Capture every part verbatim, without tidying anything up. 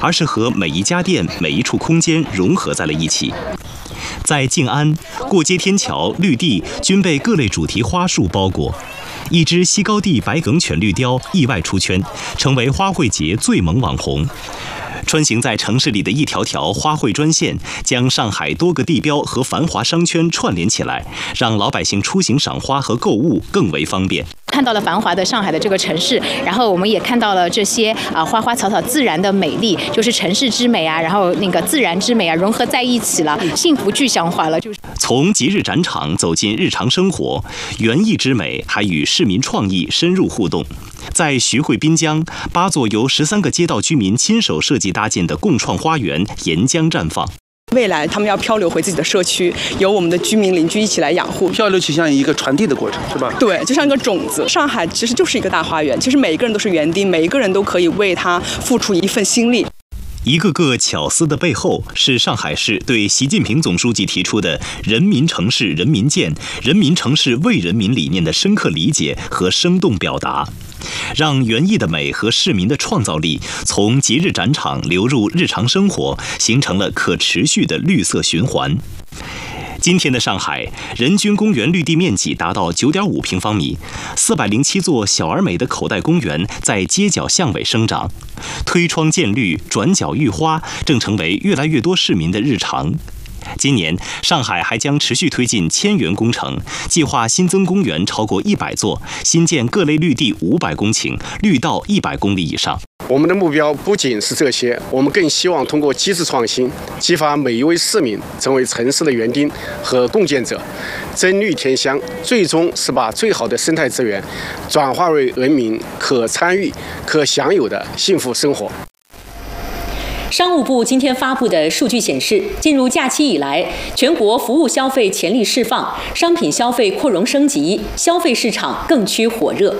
而是和每一家店、每一处空间融合在了一起。在静安，过街天桥、绿地均被各类主题花束包裹。一只西高地白梗犬绿雕意外出圈，成为花卉节最萌网红。穿行在城市里的一条条花卉专线，将上海多个地标和繁华商圈串联起来，让老百姓出行赏花和购物更为方便。 看到了繁华的上海的这个城市，然后我们也看到了这些啊花花草草自然的美丽，就是城市之美啊，然后那个自然之美啊融合在一起了，幸福具象化了。就是从节日展场走进日常生活，园艺之美还与市民创意深入互动。在徐汇滨江，八座由十三个街道居民亲手设计搭建的共创花园沿江绽放。 未来他们要漂流回自己的社区，由我们的居民邻居一起来养护。 漂流就像一个传递的过程，是吧？ 对，就像一个种子。上海其实就是一个大花园，其实每一个人都是园丁，每一个人都可以为它付出一份心力。 一个个巧思的背后，是上海市对习近平总书记提出的“人民城市人民建，人民城市为人民”理念的深刻理解和生动表达，让园艺的美和市民的创造力从节日展场流入日常生活，形成了可持续的绿色循环。今天的上海，人均公园绿地面积达到 九点五平方米，四百零七座小而美的口袋公园在街角巷尾生长，推窗见绿，转角遇花，正成为越来越多市民的日常。今年，上海还将持续推进千园工程，计划新增公园超过一百座，新建各类绿地五百公顷，绿道一百公里以上。 我们的目标不仅是这些，我们更希望通过机制创新，激发每一位市民成为城市的园丁和共建者，增绿添香，最终是把最好的生态资源转化为人民可参与、可享有的幸福生活。 商务部今天发布的数据显示，进入假期以来，全国服务消费潜力释放，商品消费扩容升级，消费市场更趋火热。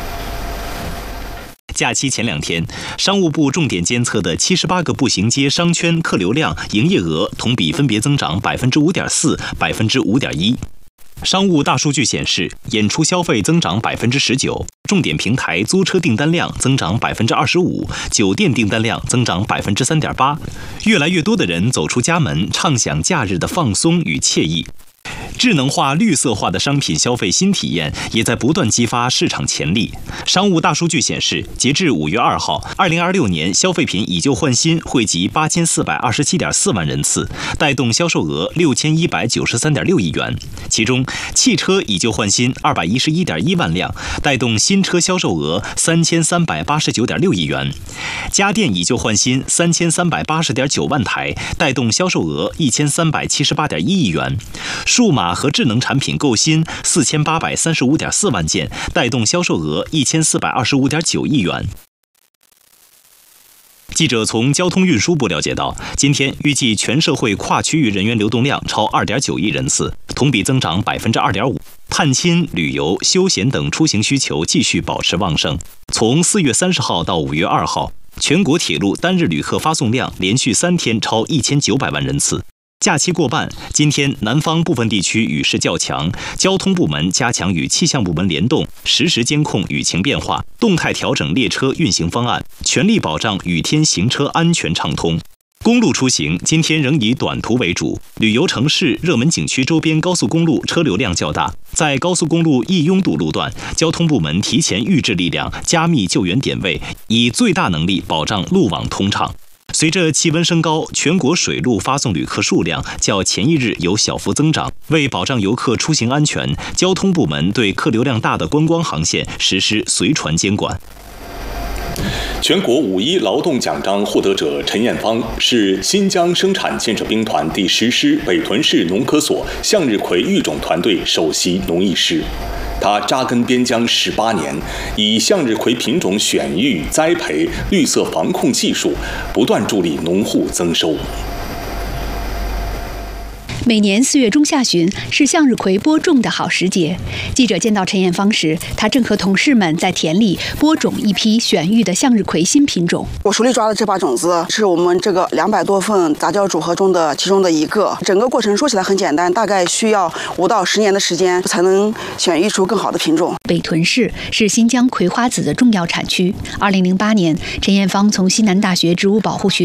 假期前两天，商务部重点监测的七十八个步行街商圈客流量、营业额同比分别增长百分之五点四、百分之五点一。商务大数据显示，演出消费增长百分之十九，重点平台租车订单量增长百分之二十五，酒店订单量增长百分之三点八。越来越多的人走出家门，畅享假日的放松与惬意。智能化、绿色化的商品消费新体验也在不断激发市场潜力。商务大数据显示，截至五月二号，二零二六年消费品以旧换新惠及八千四百二十七点四万人次，带动销售额六千一百九十三点六亿元。其中，汽车以旧换新二百一十一点一万辆，带动新车销售额三千三百八十九点六亿元；家电以旧换新三千三百八十点九万台，带动销售额一千三百七十八点一亿元。数码和智能产品购新四千八百三十五点四万件，带动销售额一千四百二十五点九亿元。记者从交通运输部了解到，今天预计全社会跨区域人员流动量超 二点九亿人次，同比增长 百分之二点五。探亲、旅游、休闲等出行需求继续保持旺盛。从四月三十号到五月二号，全国铁路单日旅客发送量连续三天超一千九百万人次。假期过半，今天南方部分地区雨势较强，交通部门加强与气象部门联动，实时监控雨情变化，动态调整列车运行方案，全力保障雨天行车安全畅通。公路出行今天仍以短途为主，旅游城市、热门景区周边高速公路车流量较大，在高速公路易拥堵路段，交通部门提前预置力量，加密救援点位，以最大能力保障路网通畅。随着气温升高，全国水路发送旅客数量较前一日有小幅增长。为保障游客出行安全，交通部门对客流量大的观光航线实施随船监管。 全国五一劳动奖章获得者陈艳芳是新疆生产建设兵团第十师北屯市农科所向日葵育种团队首席农艺师。他扎根边疆十八年，以向日葵品种选育、栽培、绿色防控技术，不断助力农户增收。 每年四月中下旬是向日葵播种的好时节。记者见到陈艳芳时，她正和同事们在田里播种一批选育的向日葵新品种。 我手里抓的这把种子是我们这个两百多份杂交组合中的其中的一个。整个过程说起来很简单，大概需要五到十年的时间才能选育出更好的品种。 北屯市是新疆葵花籽的重要产区。二零零八年，陈艳芳从西南大学植物保护学